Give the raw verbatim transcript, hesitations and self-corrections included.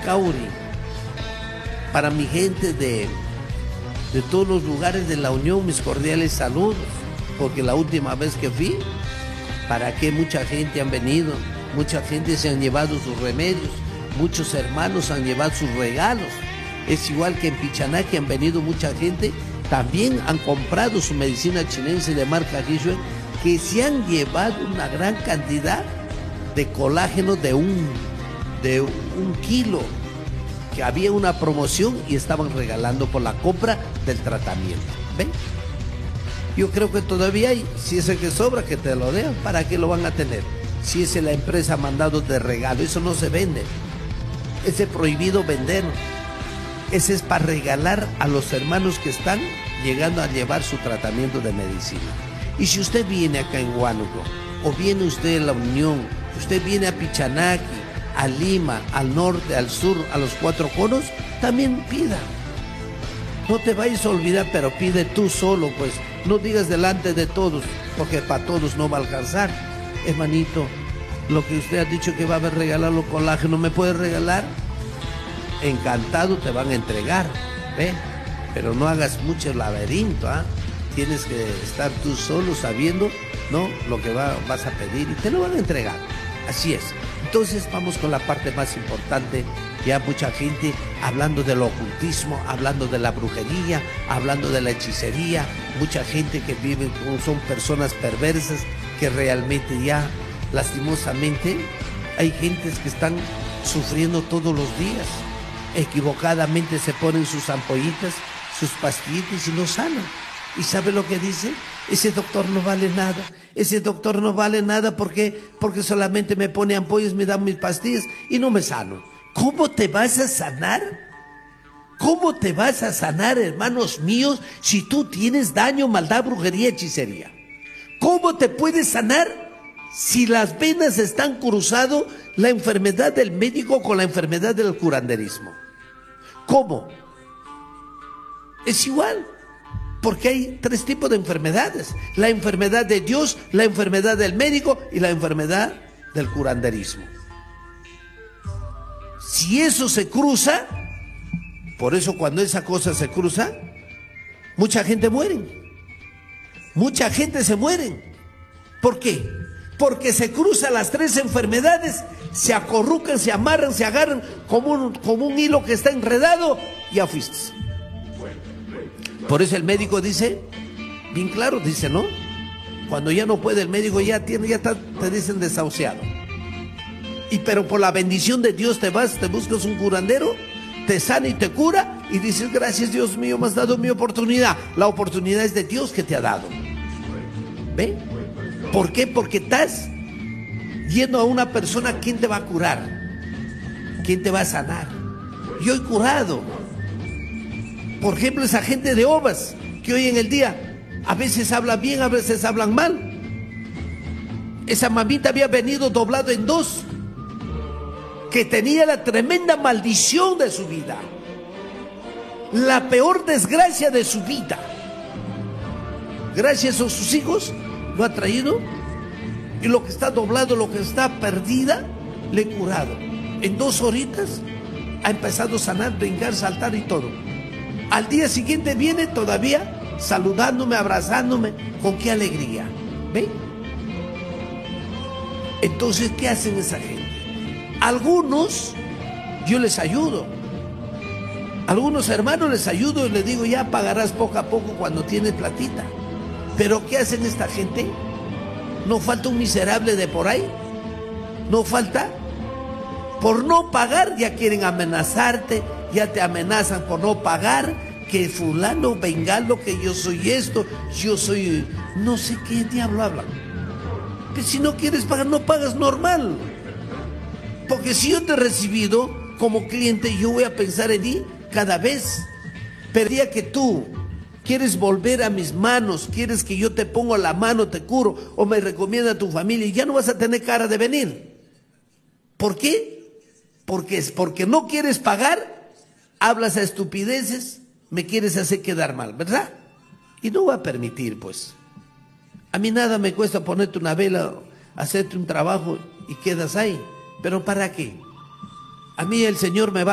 Cauri, para mi gente de, de todos los lugares de la Unión, mis cordiales saludos, porque la última vez que fui, para qué mucha gente han venido, mucha gente se han llevado sus remedios, muchos hermanos han llevado sus regalos. Es igual que en Pichaná, que han venido mucha gente, también han comprado su medicina chinense de marca Hishue, que se han llevado una gran cantidad de colágeno de un, de un kilo, que había una promoción y estaban regalando por la compra del tratamiento. ¿Ven? Yo creo que todavía hay, si es el que sobra, que te lo den, ¿para qué lo van a tener? Si es la empresa mandado de regalo, eso no se vende. Ese es prohibido vender. Ese es para regalar a los hermanos que están llegando a llevar su tratamiento de medicina. Y si usted viene acá en Huánuco, o viene usted a la Unión, usted viene a Pichanaki, a Lima, al norte, al sur, a los cuatro conos, también pida. No te vayas a olvidar, pero pide tú solo, pues. No digas delante de todos, porque para todos no va a alcanzar. Hermanito, lo que usted ha dicho que va a haber regalado colágeno, ¿me puede regalar? Encantado, te van a entregar, ¿ve? Pero no hagas mucho laberinto, ¿ah? ¿eh? Tienes que estar tú solo sabiendo, ¿no?, lo que va, vas a pedir y te lo van a entregar. Así es. Entonces vamos con la parte más importante. Ya mucha gente hablando del ocultismo, hablando de la brujería, hablando de la hechicería. Mucha gente que vive, son personas perversas que realmente ya, lastimosamente, hay gentes que están sufriendo todos los días. Equivocadamente se ponen sus ampollitas, sus pastillitas y no sanan. ¿Y sabe lo que dice? Ese doctor no vale nada. Ese doctor no vale nada porque, porque solamente me pone ampollas, me da mis pastillas y no me sano. ¿Cómo te vas a sanar? ¿Cómo te vas a sanar, hermanos míos, si tú tienes daño, maldad, brujería, hechicería? ¿Cómo te puedes sanar si las venas están cruzado la enfermedad del médico con la enfermedad del curanderismo? ¿Cómo? Es igual. Porque hay tres tipos de enfermedades: la enfermedad de Dios, la enfermedad del médico y la enfermedad del curanderismo. Si eso se cruza, por eso cuando esa cosa se cruza, mucha gente muere. Mucha gente se muere. ¿Por qué? Porque se cruzan las tres enfermedades, se acorrucan, se amarran, se agarran como un, como un hilo que está enredado y ya fuiste. Por eso el médico dice, bien claro, dice, ¿no? Cuando ya no puede el médico, ya tiene, ya está, te dicen desahuciado. Y pero por la bendición de Dios te vas, te buscas un curandero, te sana y te cura y dices, gracias Dios mío, me has dado mi oportunidad. La oportunidad es de Dios que te ha dado. ¿Ve? ¿Por qué? Porque estás yendo a una persona, ¿quién te va a curar? ¿Quién te va a sanar? Yo he curado. Por ejemplo, esa gente de ovas que hoy en el día a veces hablan bien, a veces hablan mal. Esa mamita había venido doblado en dos, que tenía la tremenda maldición de su vida, la peor desgracia de su vida. Gracias a sus hijos lo ha traído, y lo que está doblado, lo que está perdida, le he curado. En dos horitas ha empezado a sanar, brincar, saltar y todo. Al día siguiente viene todavía saludándome, abrazándome. ¿Con qué alegría? ¿Ve? Entonces, ¿qué hacen esa gente? Algunos, yo les ayudo. Algunos hermanos les ayudo y les digo, ya pagarás poco a poco cuando tienes platita. Pero ¿qué hacen esta gente? ¿No falta un miserable de por ahí? ¿No falta? Por no pagar ya quieren amenazarte. Ya te amenazan por no pagar, que fulano, vengalo, que yo soy esto, yo soy... no sé qué diablo hablan. Que si no quieres pagar, no pagas normal. Porque si yo te he recibido como cliente, yo voy a pensar en ti cada vez. Pero el día que tú quieres volver a mis manos, quieres que yo te ponga la mano, te curo, o me recomienda a tu familia, ya no vas a tener cara de venir. ¿Por qué? Porque es porque no quieres pagar. Hablas a estupideces, me quieres hacer quedar mal, ¿verdad? Y no voy a permitir, pues. A mí nada me cuesta ponerte una vela, hacerte un trabajo y quedas ahí. ¿Pero para qué? A mí el Señor me va